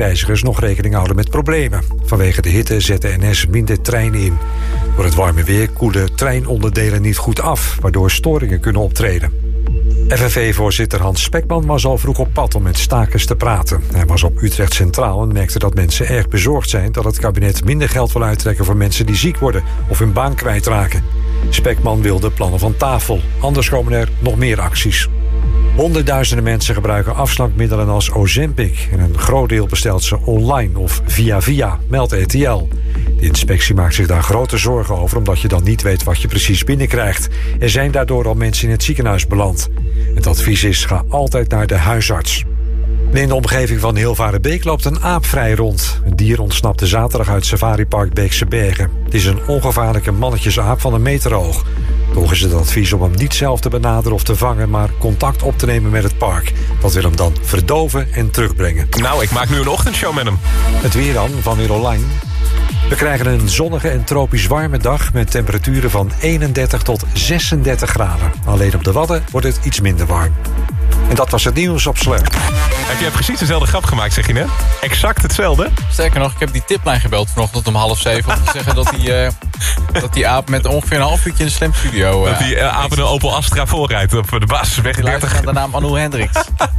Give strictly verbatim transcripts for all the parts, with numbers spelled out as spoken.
reizigers nog rekening houden met problemen. Vanwege de hitte zet de N S minder treinen in. Door het warme weer koelen treinonderdelen niet goed af, waardoor storingen kunnen optreden. F N V-voorzitter Hans Spekman was al vroeg op pad om met stakers te praten. Hij was op Utrecht Centraal en merkte dat mensen erg bezorgd zijn dat het kabinet minder geld wil uittrekken voor mensen die ziek worden of hun baan kwijtraken. Spekman wilde plannen van tafel, anders komen er nog meer acties. Honderdduizenden mensen gebruiken afslankmiddelen als Ozempic en een groot deel bestelt ze online of via via, meldt R T L. De inspectie maakt zich daar grote zorgen over omdat je dan niet weet wat je precies binnenkrijgt. Er zijn daardoor al mensen in het ziekenhuis beland. Het advies is: ga altijd naar de huisarts. En in de omgeving van Hilvarenbeek loopt een aap vrij rond. Het dier ontsnapte zaterdag uit safaripark Beekse Bergen. Het is een ongevaarlijke mannetjesaap van een meter hoog. Toch is het advies om hem niet zelf te benaderen of te vangen, maar contact op te nemen met het park. Dat wil hem dan verdoven en terugbrengen. Nou, ik maak nu een ochtendshow met hem. Het weer dan van Weer Online. We krijgen een zonnige en tropisch warme dag met temperaturen van eenendertig tot zesendertig graden. Alleen op de Wadden wordt het iets minder warm. En dat was het nieuws op Slam. Heb je precies dezelfde grap gemaakt, zeg je net? Exact hetzelfde? Sterker nog, ik heb die tiplijn gebeld vanochtend om half zeven... om te zeggen dat die, uh, dat die aap met ongeveer een half uurtje in de Slam Studio... Uh, dat die uh, aap in een Opel Astra voorrijdt op de basisweg die dertig. naar de naam Anu Hendricks.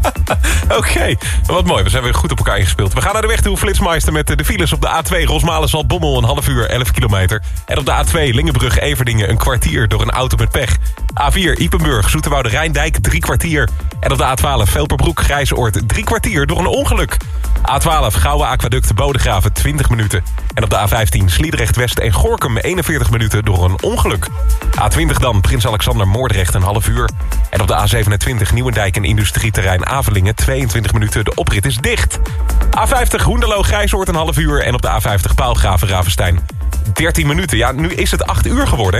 Oké, okay. Wat mooi. We zijn weer goed op elkaar ingespeeld. We gaan naar de weg toe, Flitsmeister, met de files op de A twee. Rosmalen-Zaltbommel een half uur, elf kilometer. En op de A twee, Lingenbrug-Everdingen, een kwartier door een auto met pech. A vier, Ypenburg, Zoeterwoude-Rijndijk, drie kwartier. En op de A twaalf, Velperbroek-Grijsoord, drie kwartier door een ongeluk. A twaalf, Gouwe Aquaduct, Bodegraven, twintig minuten. En op de A vijftien, Sliedrecht-West en Gorinchem, eenenveertig minuten door een ongeluk. A twintig dan, Prins Alexander-Moordrecht, een half uur. En op de A zevenentwintig, Nieuwendijk en industrieterrein Avelingen, tweeëntwintig minuten. De oprit is dicht. A vijftig, Hoenderloo-Grijsoord, een half uur. En op de A vijftig, Paalgraven-Ravenstein, dertien minuten. Ja, nu is het acht uur geworden.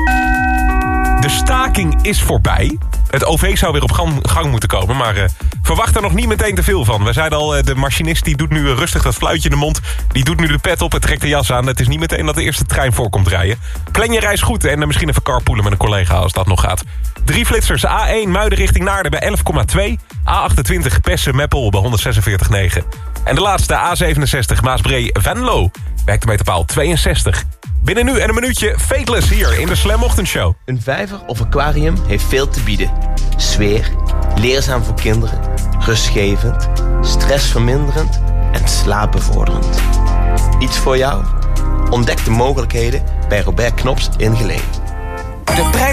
De staking is voorbij. Het O V zou weer op gang, gang moeten komen, maar uh, verwacht er nog niet meteen te veel van. We zeiden al, uh, de machinist die doet nu uh, rustig dat fluitje in de mond. Die doet nu de pet op en trekt de jas aan. Het is niet meteen dat de eerste trein voorkomt rijden. Plan je reis goed en uh, misschien even carpoolen met een collega als dat nog gaat. Drie flitsers. A één Muiden richting Naarden bij elf komma twee. A achtentwintig Pessen-Meppel bij honderdzesenveertig komma negen. En de laatste A zevenenzestig Maasbree-Venlo bij hectometerpaal tweeënzestig. Binnen nu en een minuutje Fateless hier in de Slam Ochtendshow. Een vijver of aquarium heeft veel te bieden. Sfeer, leerzaam voor kinderen, rustgevend, stressverminderend en slaapbevorderend. Iets voor jou? Ontdek de mogelijkheden bij Robert Knops in Geleen.